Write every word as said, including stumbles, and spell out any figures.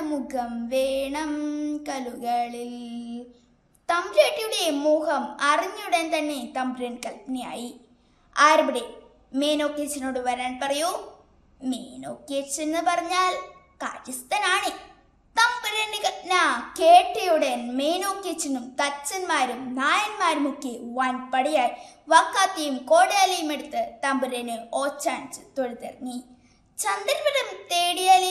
മുഖം വേണം കലുകളിൽ. തമ്പുരാട്ടിയുടെ മുഖം അറിഞ്ഞുടൻ തന്നെ തമ്പുരാൻ കൽപ്പനയായി. ആരുടെ? മേനോക്കേച്ചനോട് വരാൻ പറയൂ. മേനോക്കേച്ചൻ എന്ന് പറഞ്ഞാൽ കാര്യസ്ഥനാണ്. തമ്പുരാന്റെ കൽപ്പന കേട്ടയുടൻ മേനോക്കേച്ചനും തച്ചന്മാരും നായന്മാരുമൊക്കെ വൻപടയായി വക്കാത്തിയും കോടാലിയും എടുത്ത് തമ്പുരാന് ഓച്ചാനിച്ച് തൊഴുതിറങ്ങി. ചന്ദ്രപുരം തേടിയാലേ